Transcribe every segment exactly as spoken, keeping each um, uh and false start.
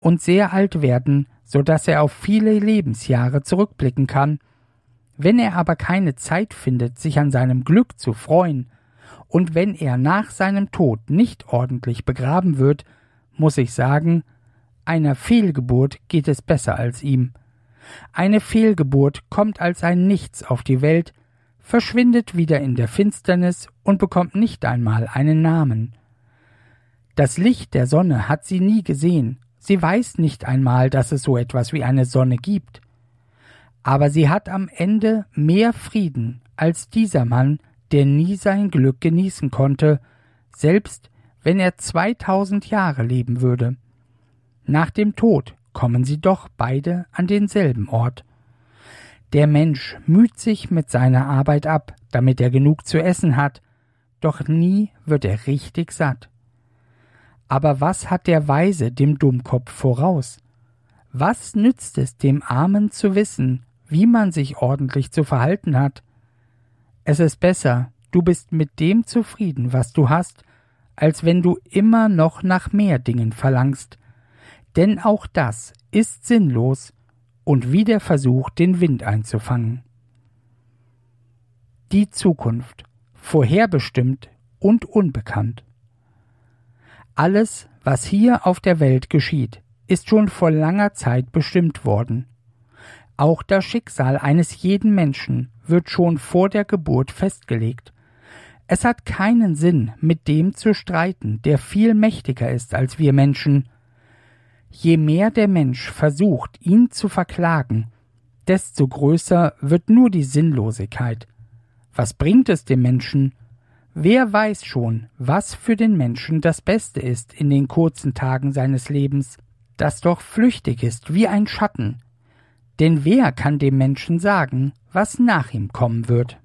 und sehr alt werden, so dass er auf viele Lebensjahre zurückblicken kann. Wenn er aber keine Zeit findet, sich an seinem Glück zu freuen, und wenn er nach seinem Tod nicht ordentlich begraben wird, muss ich sagen, einer Fehlgeburt geht es besser als ihm. Eine Fehlgeburt kommt als ein Nichts auf die Welt, verschwindet wieder in der Finsternis und bekommt nicht einmal einen Namen. Das Licht der Sonne hat sie nie gesehen, sie weiß nicht einmal, dass es so etwas wie eine Sonne gibt. Aber sie hat am Ende mehr Frieden als dieser Mann, der nie sein Glück genießen konnte, selbst wenn er zweitausend Jahre leben würde. Nach dem Tod kommen sie doch beide an denselben Ort. Der Mensch müht sich mit seiner Arbeit ab, damit er genug zu essen hat, doch nie wird er richtig satt. Aber was hat der Weise dem Dummkopf voraus? Was nützt es dem Armen zu wissen, wie man sich ordentlich zu verhalten hat? Es ist besser, du bist mit dem zufrieden, was du hast, als wenn du immer noch nach mehr Dingen verlangst. Denn auch das ist sinnlos und wie der Versuch, den Wind einzufangen. Die Zukunft, vorherbestimmt und unbekannt. Alles, was hier auf der Welt geschieht, ist schon vor langer Zeit bestimmt worden. Auch das Schicksal eines jeden Menschen wird schon vor der Geburt festgelegt. Es hat keinen Sinn, mit dem zu streiten, der viel mächtiger ist als wir Menschen. Je mehr der Mensch versucht, ihn zu verklagen, desto größer wird nur die Sinnlosigkeit. Was bringt es dem Menschen? Wer weiß schon, was für den Menschen das Beste ist in den kurzen Tagen seines Lebens, das doch flüchtig ist wie ein Schatten. Denn wer kann dem Menschen sagen, was nach ihm kommen wird?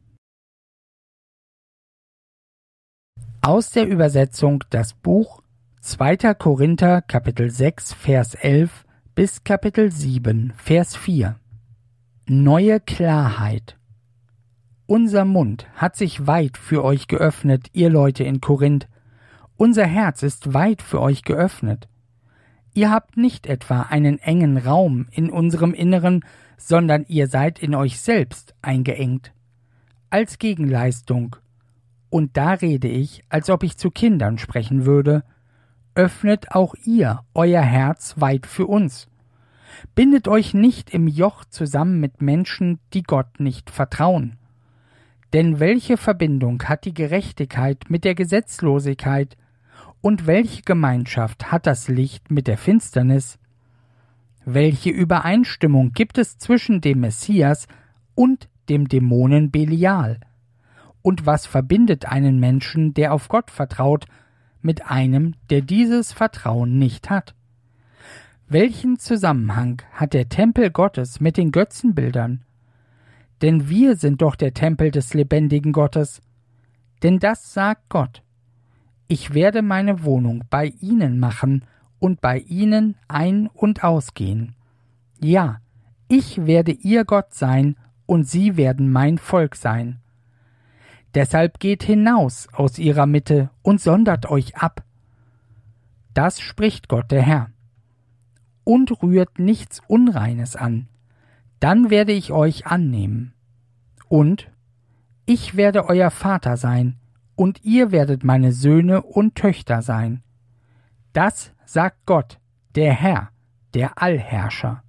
Aus der Übersetzung das Buch zweiter Korinther Kapitel sechs Vers elf bis Kapitel sieben Vers vier. Neue Klarheit. Unser Mund hat sich weit für euch geöffnet, ihr Leute in Korinth. Unser Herz ist weit für euch geöffnet. Ihr habt nicht etwa einen engen Raum in unserem Inneren, sondern ihr seid in euch selbst eingeengt. Als Gegenleistung, und da rede ich, als ob ich zu Kindern sprechen würde, öffnet auch ihr euer Herz weit für uns. Bindet euch nicht im Joch zusammen mit Menschen, die Gott nicht vertrauen. Denn welche Verbindung hat die Gerechtigkeit mit der Gesetzlosigkeit, und welche Gemeinschaft hat das Licht mit der Finsternis? Welche Übereinstimmung gibt es zwischen dem Messias und dem Dämonen Belial? Und was verbindet einen Menschen, der auf Gott vertraut, mit einem, der dieses Vertrauen nicht hat? Welchen Zusammenhang hat der Tempel Gottes mit den Götzenbildern? Denn wir sind doch der Tempel des lebendigen Gottes. Denn das sagt Gott: Ich werde meine Wohnung bei ihnen machen und bei ihnen ein- und ausgehen. Ja, ich werde ihr Gott sein und sie werden mein Volk sein. Deshalb geht hinaus aus ihrer Mitte und sondert euch ab. Das spricht Gott der Herr. Und rührt nichts Unreines an, dann werde ich euch annehmen. Und ich werde euer Vater sein, und ihr werdet meine Söhne und Töchter sein. Das sagt Gott, der Herr, der Allherrscher.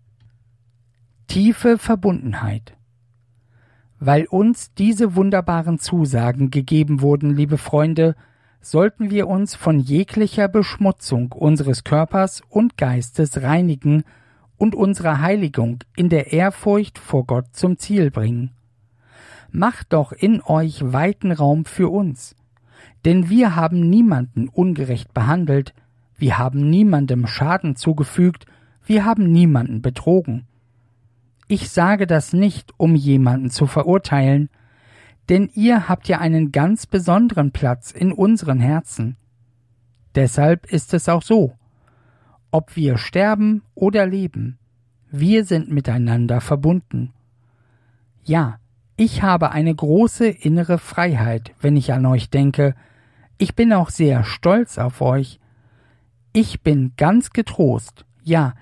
Tiefe Verbundenheit. Weil uns diese wunderbaren Zusagen gegeben wurden, liebe Freunde, sollten wir uns von jeglicher Beschmutzung unseres Körpers und Geistes reinigen und unsere Heiligung in der Ehrfurcht vor Gott zum Ziel bringen. Macht doch in euch weiten Raum für uns, denn wir haben niemanden ungerecht behandelt, wir haben niemandem Schaden zugefügt, wir haben niemanden betrogen. Ich sage das nicht, um jemanden zu verurteilen, denn ihr habt ja einen ganz besonderen Platz in unseren Herzen. Deshalb ist es auch so, ob wir sterben oder leben, wir sind miteinander verbunden. Ja, ich habe eine große innere Freiheit, wenn ich an euch denke. Ich bin auch sehr stolz auf euch. Ich bin ganz getrost, ja,